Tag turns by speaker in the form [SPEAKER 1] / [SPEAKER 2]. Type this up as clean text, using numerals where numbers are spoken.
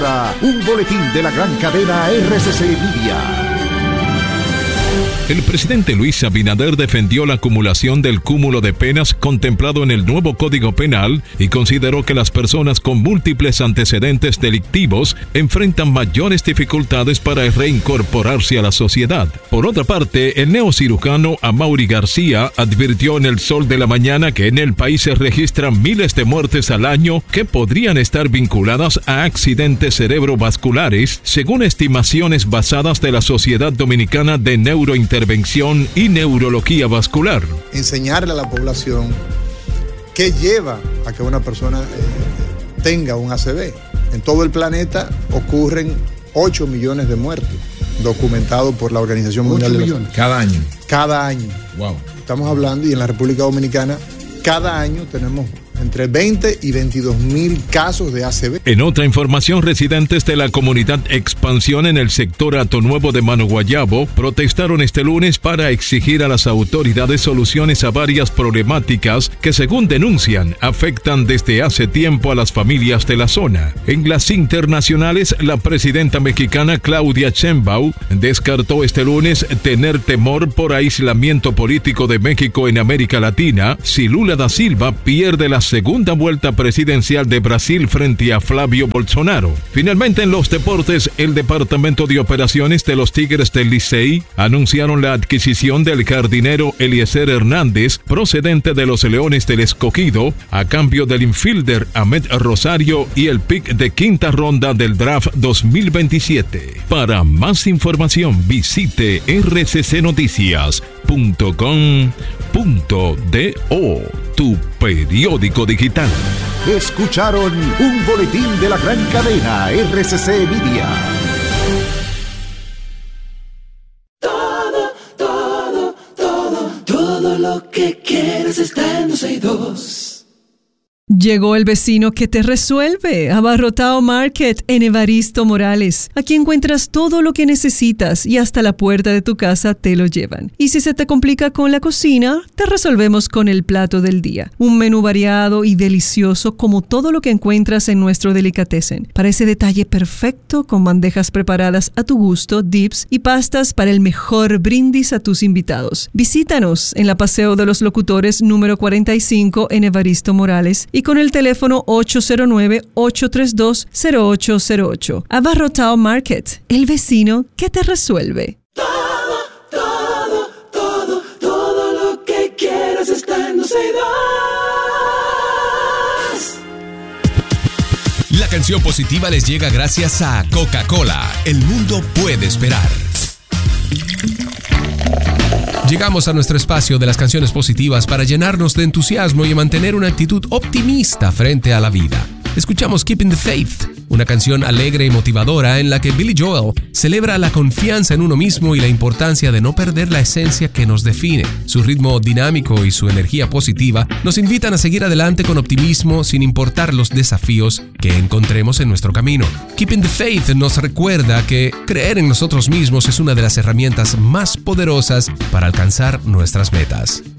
[SPEAKER 1] Un boletín de la gran cadena RCC Media.
[SPEAKER 2] El presidente Luis Abinader defendió la acumulación del cúmulo de penas contemplado en el nuevo Código Penal y consideró que las personas con múltiples antecedentes delictivos enfrentan mayores dificultades para reincorporarse a la sociedad. Por otra parte, el neocirujano Amaury García advirtió en El Sol de la Mañana que en el país se registran miles de muertes al año que podrían estar vinculadas a accidentes cerebrovasculares, según estimaciones basadas de la Sociedad Dominicana de Neurointervención y Neurología Vascular.
[SPEAKER 3] Enseñarle a la población qué lleva a que una persona tenga un ACV. En todo el planeta ocurren 8 millones de muertes, documentados por la Organización Mundial de la Salud.
[SPEAKER 4] Cada año.
[SPEAKER 3] Cada año.
[SPEAKER 4] Wow.
[SPEAKER 3] Estamos hablando, y en la República Dominicana, cada año tenemos entre 20 y 22 mil casos de ACV.
[SPEAKER 2] En otra información, residentes de la comunidad Expansión en el sector Atonuevo de Mano Guayabo protestaron este lunes para exigir a las autoridades soluciones a varias problemáticas que, según denuncian, afectan desde hace tiempo a las familias de la zona. En las internacionales, la presidenta mexicana Claudia Sheinbaum descartó este lunes tener temor por aislamiento político de México en América Latina si Lula da Silva pierde la segunda vuelta presidencial de Brasil frente a Flavio Bolsonaro. Finalmente, en los deportes, el Departamento de Operaciones de los Tigres del Licey anunciaron la adquisición del jardinero Eliezer Hernández, procedente de los Leones del Escogido, a cambio del infielder Ahmed Rosario y el pick de quinta ronda del draft 2027. Para más información, visite rccnoticias.com.do, tu periódico digital.
[SPEAKER 1] Escucharon un boletín de la gran cadena RCC Media.
[SPEAKER 5] Todo lo que quieres está en 262.
[SPEAKER 6] Llegó el vecino que te resuelve. Abarrotado Market en Evaristo Morales. Aquí encuentras todo lo que necesitas y hasta la puerta de tu casa te lo llevan. Y si se te complica con la cocina, te resolvemos con el plato del día. Un menú variado y delicioso como todo lo que encuentras en nuestro delicatessen. Para ese detalle perfecto con bandejas preparadas a tu gusto, dips y pastas para el mejor brindis a tus invitados. Visítanos en la Paseo de los Locutores número 45 en Evaristo Morales y con el teléfono 809-832-0808. Abarrotado Market, el vecino que te resuelve.
[SPEAKER 5] Todo lo que quieras está en 262.
[SPEAKER 7] La canción positiva les llega gracias a Coca-Cola. El mundo puede esperar. Llegamos a nuestro espacio de las canciones positivas para llenarnos de entusiasmo y mantener una actitud optimista frente a la vida. Escuchamos Keeping the Faith, una canción alegre y motivadora en la que Billy Joel celebra la confianza en uno mismo y la importancia de no perder la esencia que nos define. Su ritmo dinámico y su energía positiva nos invitan a seguir adelante con optimismo sin importar los desafíos que encontremos en nuestro camino. Keeping the Faith nos recuerda que creer en nosotros mismos es una de las herramientas más poderosas para alcanzar nuestras metas.